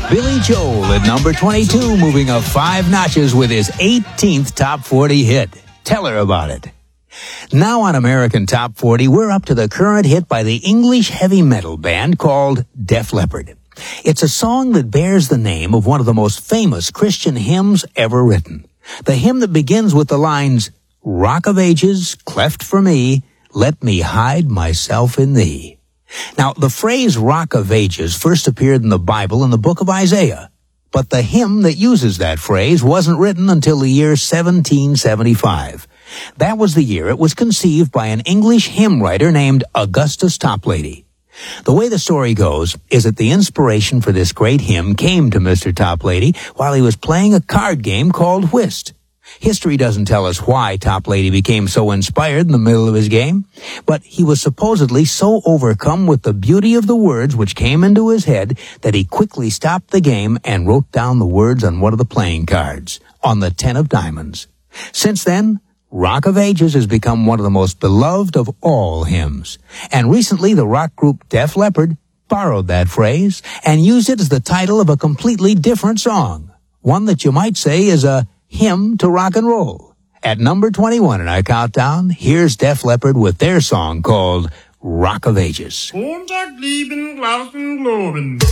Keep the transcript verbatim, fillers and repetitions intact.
Billy Joel at number twenty-two, moving up five notches with his eighteenth top forty hit. Tell her about it. Now on American Top forty, we're up to the current hit by the English heavy metal band called Def Leppard. It's a song that bears the name of one of the most famous Christian hymns ever written. The hymn that begins with the lines, "Rock of Ages, cleft for me, let me hide myself in thee." Now, the phrase Rock of Ages first appeared in the Bible in the book of Isaiah, but the hymn that uses that phrase wasn't written until the year seventeen seventy-five. That was the year it was conceived by an English hymn writer named Augustus Toplady. The way the story goes is that the inspiration for this great hymn came to Mister Toplady while he was playing a card game called whist. History doesn't tell us why Toplady became so inspired in the middle of his game, but he was supposedly so overcome with the beauty of the words which came into his head that he quickly stopped the game and wrote down the words on one of the playing cards, on the ten of diamonds. Since then, Rock of Ages has become one of the most beloved of all hymns. And recently, the rock group Def Leppard borrowed that phrase and used it as the title of a completely different song, one that you might say is a hymn to rock and roll. At number twenty-one in our countdown, here's Def Leppard with their song called Rock of Ages.